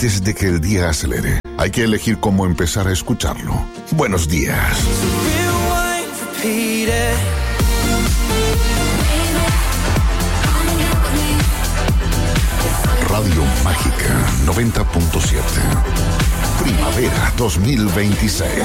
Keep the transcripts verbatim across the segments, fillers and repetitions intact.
antes de que el día acelere. Hay que elegir cómo empezar a escucharlo. Buenos días. Radio Mágica noventa punto siete. Primavera dos mil veintiséis.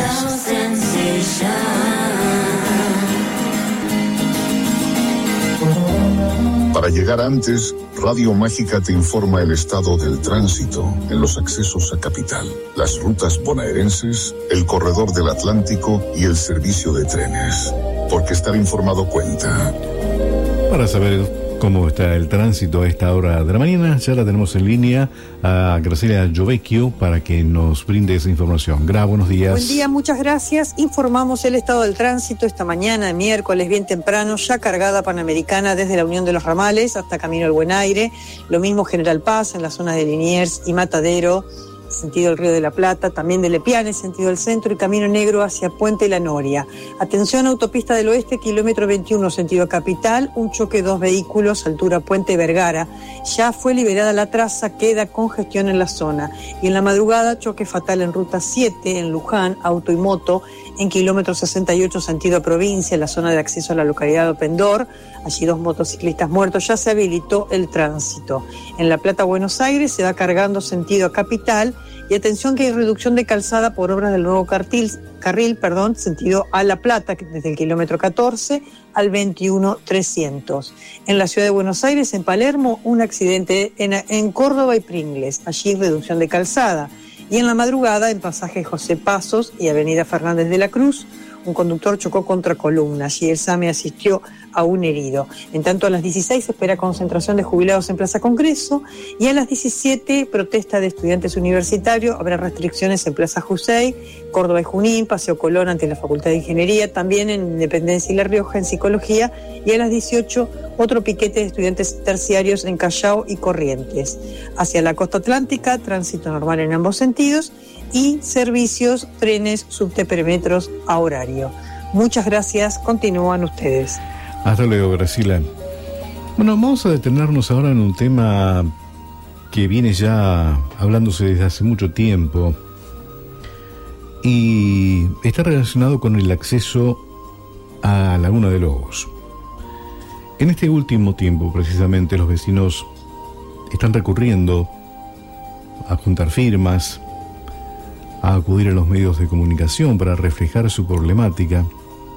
Para llegar antes, Radio Mágica te informa el estado del tránsito en los accesos a Capital, las rutas bonaerenses, el corredor del Atlántico y el servicio de trenes. Porque estar informado cuenta. Para saber cómo está el tránsito a esta hora de la mañana, ya la tenemos en línea a Graciela Giovecchio para que nos brinde esa información. Gra, buenos días. Buen día, muchas gracias. Informamos el estado del tránsito esta mañana, miércoles, bien temprano, ya cargada Panamericana desde la Unión de los Ramales hasta Camino al Buen Aire. Lo mismo General Paz en la zona de Liniers y Matadero, sentido del Río de la Plata, también de Lepiane, sentido del centro, y Camino Negro hacia Puente La Noria. Atención, autopista del Oeste, kilómetro veintiuno, sentido Capital, un choque de dos vehículos, altura Puente Vergara. Ya fue liberada la traza, queda congestión en la zona. Y en la madrugada, choque fatal en ruta siete, en Luján, auto y moto, en kilómetro sesenta y ocho, sentido provincia, en la zona de acceso a la localidad de Opendor. Allí dos motociclistas muertos, ya se habilitó el tránsito. En La Plata, Buenos Aires, se va cargando sentido a Capital. Y atención que hay reducción de calzada por obras del nuevo carril, carril, perdón, sentido a La Plata, desde el kilómetro catorce al veintiuno trescientos. En la ciudad de Buenos Aires, en Palermo, un accidente en, en Córdoba y Pringles, allí reducción de calzada. Y en la madrugada, en pasaje José Pasos y avenida Fernández de la Cruz, un conductor chocó contra columnas y el SAME asistió a un herido. En tanto, a las dieciséis se espera concentración de jubilados en Plaza Congreso y a las diecisiete protesta de estudiantes universitarios. Habrá restricciones en Plaza Jusey, Córdoba y Junín, Paseo Colón ante la Facultad de Ingeniería, también en Independencia y La Rioja en Psicología, y a las dieciocho otro piquete de estudiantes terciarios en Callao y Corrientes. Hacia la costa atlántica, tránsito normal en ambos sentidos y servicios, trenes, subte, perimetros a horario. Muchas gracias, continúan ustedes. Hasta luego, Graciela. Bueno, vamos a detenernos ahora en un tema que viene ya hablándose desde hace mucho tiempo y está relacionado con el acceso a Laguna de Lobos. En este último tiempo, precisamente, los vecinos están recurriendo a juntar firmas, a acudir a los medios de comunicación para reflejar su problemática.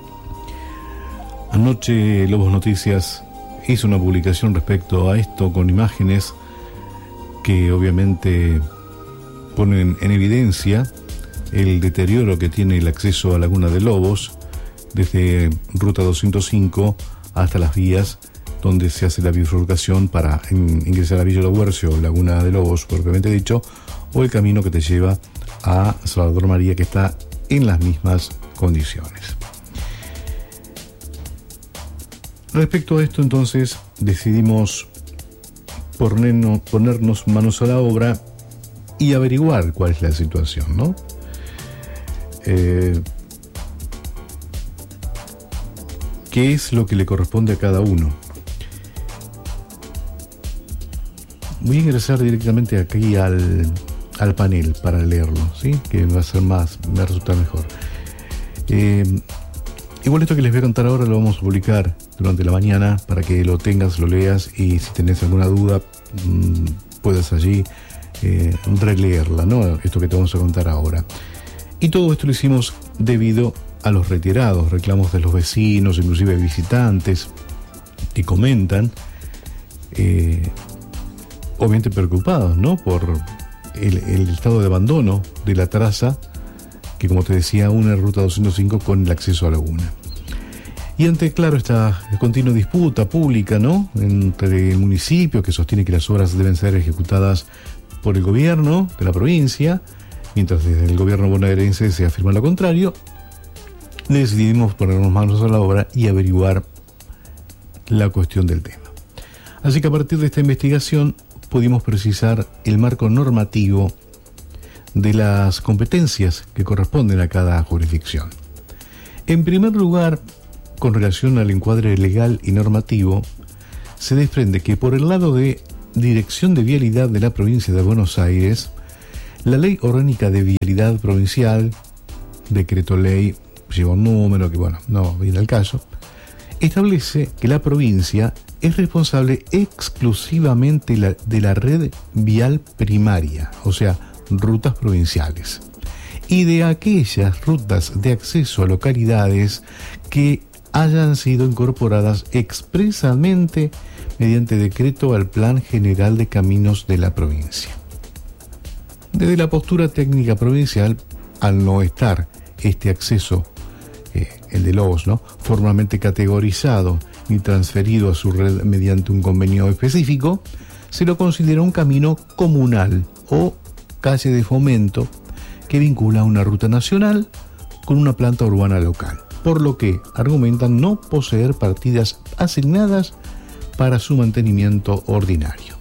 Anoche Lobos Noticias hizo una publicación respecto a esto con imágenes que obviamente ponen en evidencia el deterioro que tiene el acceso a Laguna de Lobos desde Ruta doscientos cinco hasta las vías donde se hace la bifurcación para ingresar a Villa Los Huercios o Laguna de Lobos, propiamente dicho, o el camino que te lleva a Salvador María, que está en las mismas condiciones. Respecto a esto, entonces, decidimos ponernos, ponernos manos a la obra y averiguar cuál es la situación, ¿no? Eh, ¿Qué es lo que le corresponde a cada uno? Voy a ingresar directamente aquí al, al panel para leerlo, ¿sí? Que va a ser más, me resulta mejor. Eh, igual esto que les voy a contar ahora lo vamos a publicar durante la mañana para que lo tengas, lo leas y si tenés alguna duda mmm, puedas allí eh, releerla, ¿no? Esto que te vamos a contar ahora. Y todo esto lo hicimos debido a los reiterados reclamos de los vecinos, inclusive visitantes, que comentan, eh, obviamente preocupados, ¿no? Por el, el estado de abandono de la traza, que como te decía, une Ruta doscientos cinco con el acceso a Laguna. Y ante, claro, esta continua disputa pública, ¿no?, entre el municipio, que sostiene que las obras deben ser ejecutadas por el gobierno de la provincia, mientras desde el gobierno bonaerense se afirma lo contrario, decidimos ponernos manos a la obra y averiguar la cuestión del tema. Así que a partir de esta investigación pudimos precisar el marco normativo de las competencias que corresponden a cada jurisdicción. En primer lugar, con relación al encuadre legal y normativo, se desprende que por el lado de Dirección de Vialidad de la provincia de Buenos Aires La Ley Orgánica de Vialidad Provincial, decreto ley, lleva un número que, bueno, no viene al caso, establece que la provincia es responsable exclusivamente la, de la red vial primaria, o sea, rutas provinciales, y de aquellas rutas de acceso a localidades que hayan sido incorporadas expresamente mediante decreto al Plan General de Caminos de la provincia. Desde la postura técnica provincial, al no estar este acceso, eh, el de Lobos, ¿no?, formalmente categorizado ni transferido a su red mediante un convenio específico, se lo considera un camino comunal o calle de fomento que vincula una ruta nacional con una planta urbana local, por lo que argumentan no poseer partidas asignadas para su mantenimiento ordinario.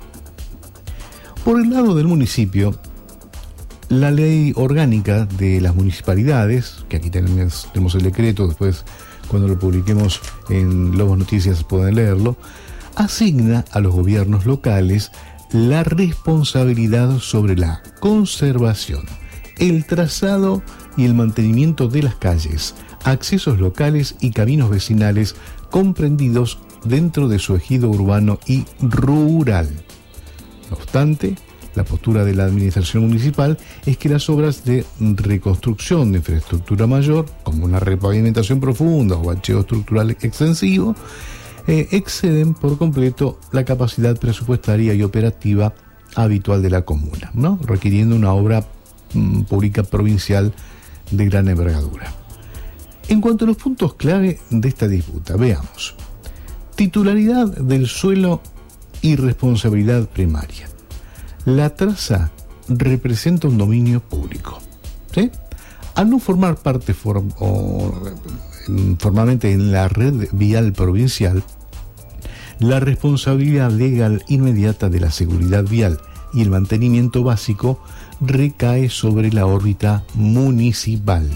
Por el lado del municipio, la ley orgánica de las municipalidades, que aquí tenemos, tenemos el decreto, después cuando lo publiquemos en Lobos Noticias pueden leerlo, asigna a los gobiernos locales la responsabilidad sobre la conservación, el trazado y el mantenimiento de las calles, accesos locales y caminos vecinales comprendidos dentro de su ejido urbano y rural. No obstante, la postura de la administración municipal es que las obras de reconstrucción de infraestructura mayor, como una repavimentación profunda o bacheo estructural extensivo, eh, exceden por completo la capacidad presupuestaria y operativa habitual de la comuna, ¿no?, requiriendo una obra mm, pública provincial de gran envergadura. En cuanto a los puntos clave de esta disputa, veamos. Titularidad del suelo y responsabilidad primaria. La traza representa un dominio público, ¿sí? Al no formar parte form- o, formalmente en la red vial provincial, la responsabilidad legal inmediata de la seguridad vial y el mantenimiento básico recae sobre la órbita municipal.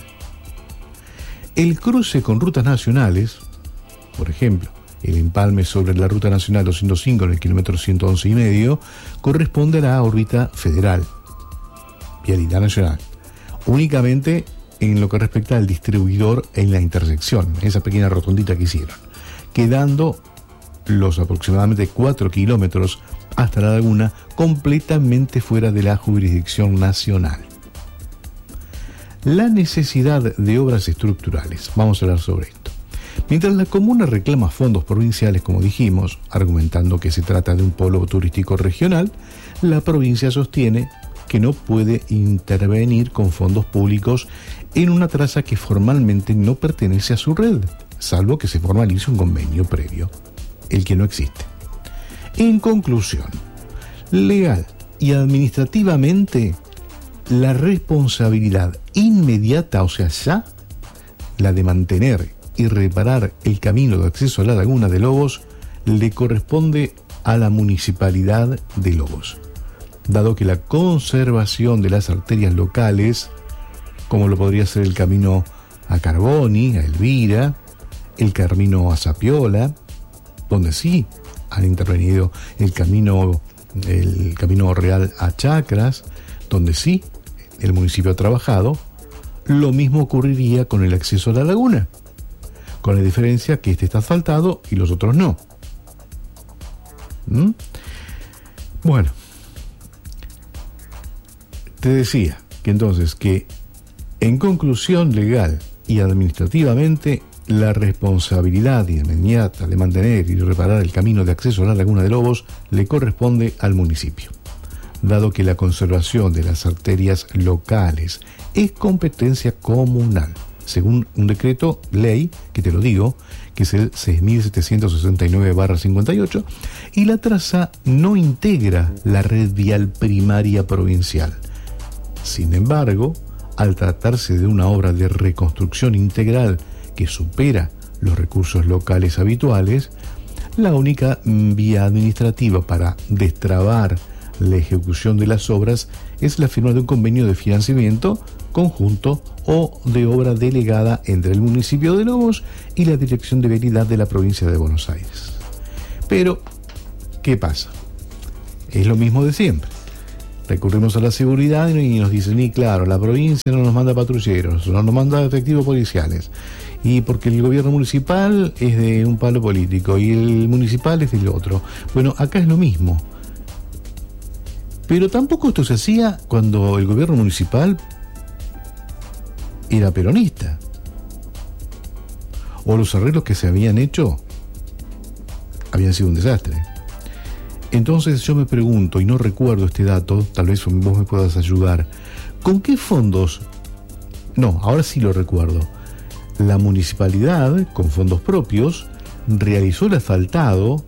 El cruce con rutas nacionales, por ejemplo, el empalme sobre la ruta nacional doscientos cinco en el kilómetro ciento once y medio, corresponde a la órbita federal, vialidad nacional, únicamente en lo que respecta al distribuidor en la intersección, esa pequeña rotondita que hicieron, quedando los aproximadamente cuatro kilómetros hasta la laguna completamente fuera de la jurisdicción nacional. La necesidad de obras estructurales, vamos a hablar sobre esto. Mientras la comuna reclama fondos provinciales, como dijimos, argumentando que se trata de un polo turístico regional, la provincia sostiene que no puede intervenir con fondos públicos en una traza que formalmente no pertenece a su red, salvo que se formalice un convenio previo, el que no existe. En conclusión, legal y administrativamente, la responsabilidad inmediata, o sea, ya, la de mantener y reparar el camino de acceso a la laguna de Lobos, le corresponde a la municipalidad de Lobos, dado que la conservación de las arterias locales, como lo podría ser el camino a Carboni, a Elvira, el camino a Zapiola, donde sí han intervenido el camino, el camino real a Chacras, donde sí el municipio ha trabajado, lo mismo ocurriría con el acceso a la laguna, con la diferencia que este está asfaltado y los otros no. ¿Mm? Bueno, te decía que entonces que en conclusión legal y administrativamente la responsabilidad inmediata de mantener y reparar el camino de acceso a la laguna de Lobos le corresponde al municipio, dado que la conservación de las arterias locales es competencia comunal, según un decreto ley, que te lo digo, que es el seis mil setecientos sesenta y nueve barra cincuenta y ocho, y la traza no integra la red vial primaria provincial. Sin embargo, al tratarse de una obra de reconstrucción integral que supera los recursos locales habituales, la única vía administrativa para destrabar la ejecución de las obras es la firma de un convenio de financiamiento conjunto o de obra delegada entre el municipio de Lobos y la Dirección de Vialidad de la provincia de Buenos Aires. Pero, ¿qué pasa? Es lo mismo de siempre. recurrimos a la seguridad y nos dicen, y claro, la provincia no nos manda patrulleros, no nos manda efectivos policiales, y porque el gobierno municipal es de un palo político y el municipal es del otro. Bueno, acá es lo mismo. Pero tampoco esto se hacía cuando el gobierno municipal era peronista. O los arreglos que se habían hecho habían sido un desastre. Entonces yo me pregunto, y no recuerdo este dato, tal vez vos me puedas ayudar, ¿con qué fondos? No, ahora sí lo recuerdo. La municipalidad, con fondos propios, realizó el asfaltado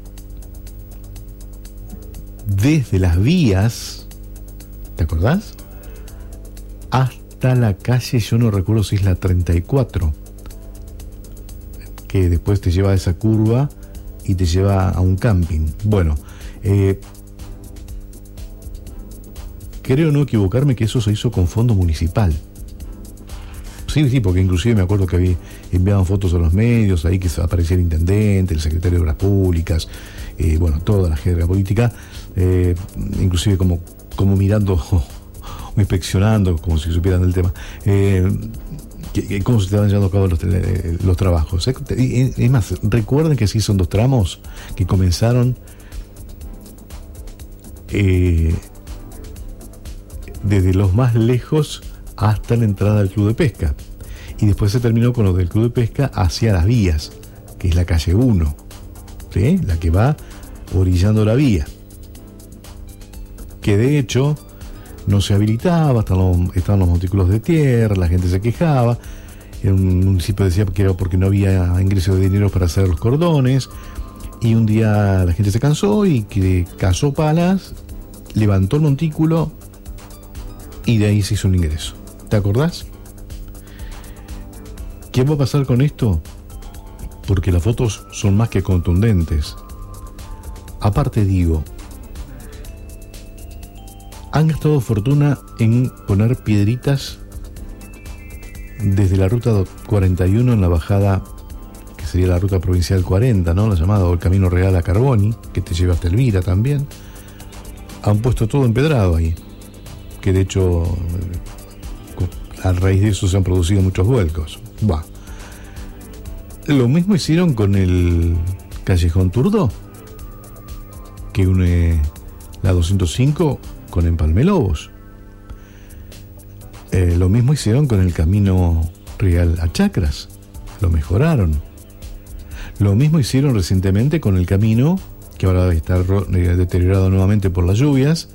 desde las vías, ¿te acordás? Hasta la calle, yo no recuerdo si es la treinta y cuatro, que después te lleva a esa curva y te lleva a un camping. Bueno, eh, creo no equivocarme que eso se hizo con fondo municipal. Sí, sí, porque inclusive me acuerdo que había, enviaban fotos a los medios, ahí que aparecía el intendente, el secretario de Obras Públicas, eh, bueno, toda la jerga política, eh, inclusive como, como mirando o inspeccionando, como si supieran del tema, eh, que, que cómo se estaban llevando a cabo los, los trabajos. Es más, recuerden que sí son dos tramos que comenzaron eh, desde los más lejos hasta la entrada del Club de Pesca, y después se terminó con lo del Club de Pesca hacia las vías, que es la calle uno, ¿sí? La que va orillando la vía, que de hecho no se habilitaba, estaban los, estaban los montículos de tierra, la gente se quejaba, el municipio decía que era porque no había ingreso de dinero para hacer los cordones, y un día la gente se cansó y que cazó palas, levantó el montículo y de ahí se hizo un ingreso. ¿Te acordás? ¿Qué va a pasar con esto? Porque las fotos son más que contundentes. Aparte digo, han gastado fortuna en poner piedritas desde la ruta cuarenta y uno en la bajada, que sería la ruta provincial cuarenta, ¿no? La llamada, o el Camino Real a Carboni, que te lleva hasta Elvira también. Han puesto todo empedrado ahí, que de hecho a raíz de eso se han producido muchos vuelcos. Bah. Lo mismo hicieron con el Callejón Turdó, que une la doscientos cinco con Empalme Lobos. Eh, lo mismo hicieron con el Camino Real a Chacras, lo mejoraron. Lo mismo hicieron recientemente con el camino, que ahora está deteriorado nuevamente por las lluvias,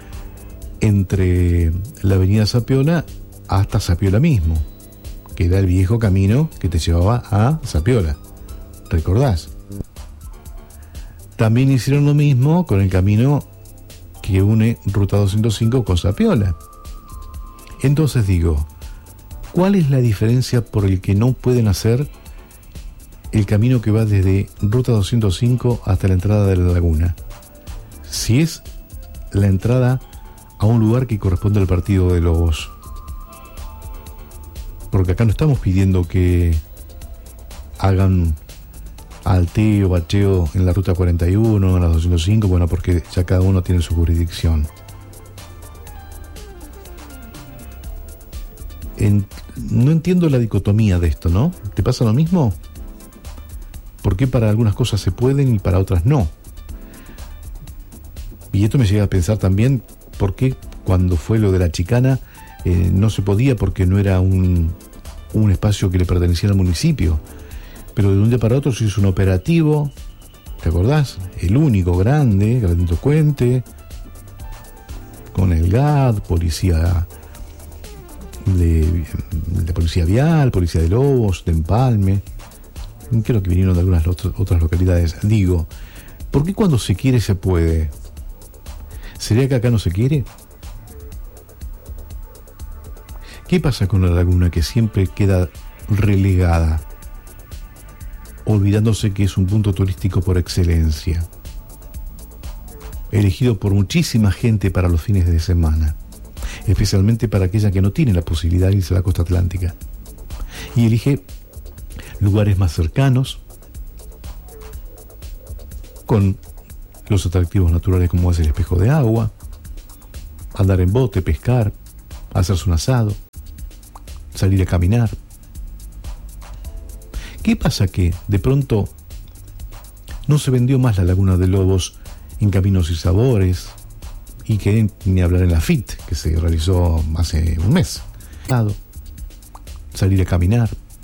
entre la avenida Zapiola hasta Zapiola mismo, que era el viejo camino que te llevaba a Zapiola. ¿Recordás? También hicieron lo mismo con el camino que une Ruta doscientos cinco con Zapiola. Entonces digo, ¿cuál es la diferencia por el que no pueden hacer el camino que va desde Ruta doscientos cinco hasta la entrada de la laguna? Si es la entrada a un lugar que corresponde al Partido de Lobos. Porque acá no estamos pidiendo que hagan alteo, bacheo en la ruta cuarenta y uno, en la doscientos cinco, bueno, porque ya cada uno tiene su jurisdicción. En, no entiendo la dicotomía de esto, ¿no? ¿Te pasa lo mismo? ¿Por qué para algunas cosas se pueden y para otras no? Y esto me llega a pensar también por qué cuando fue lo de la chicana eh, no se podía, porque no era un, un espacio que le perteneciera al municipio. Pero de un día para otro se hizo un operativo, ¿te acordás? El único grande, grandilocuente, con el G A D, policía de, de policía vial, policía de Lobos, de Empalme, creo que vinieron de algunas otras localidades. Digo, ¿por qué cuando se quiere se puede? ¿Sería que acá no se quiere? ¿Qué pasa con la laguna, que siempre queda relegada, olvidándose que es un punto turístico por excelencia, elegido por muchísima gente para los fines de semana, especialmente para aquella que no tiene la posibilidad de irse a la costa atlántica, y elige lugares más cercanos, con los atractivos naturales como es el espejo de agua, andar en bote, pescar, hacerse un asado, salir a caminar. ¿Qué pasa que de pronto no se vendió más la Laguna de Lobos en Caminos y Sabores, y que ni hablar en la F I T, que se realizó hace un mes? Salir a caminar.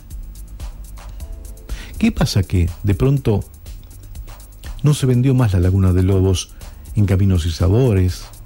¿Qué pasa que de pronto no se vendió más la Laguna de Lobos en Caminos y Sabores,